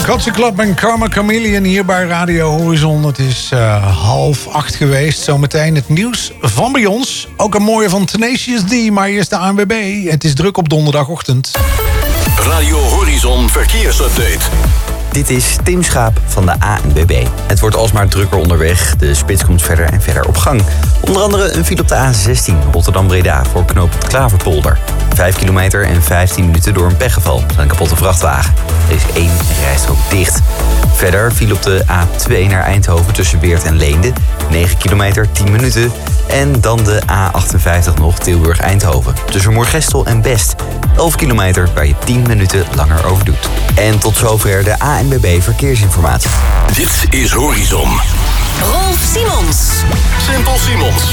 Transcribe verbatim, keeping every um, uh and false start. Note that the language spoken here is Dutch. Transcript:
Gotcha Club en Karma Chameleon hier bij Radio Horizon. Het is uh, half acht geweest. Zometeen het nieuws van bij ons. Ook een mooie van Tenacious D, maar eerst de A N W B. Het is druk op donderdagochtend. Radio Horizon Verkeersupdate. Dit is Tim Schaap van de A N W B. Het wordt alsmaar drukker onderweg. De spits komt verder en verder op gang. Onder andere een file op de A zestien Rotterdam-Breda voor knooppunt Klaverpolder. Vijf kilometer en vijftien minuten door een pechgeval. Er is een kapotte vrachtwagen. Er is één rijstrook dicht. Verder file op de A twee naar Eindhoven tussen Weert en Leende. negen kilometer, tien minuten. En dan de A achtenvijftig nog Tilburg-Eindhoven. Tussen Moergestel en Best. elf kilometer waar je tien minuten langer over doet. En tot zover de A N W B Verkeersinformatie. Dit is Horizon. Rolf Simons. Simpel Simons.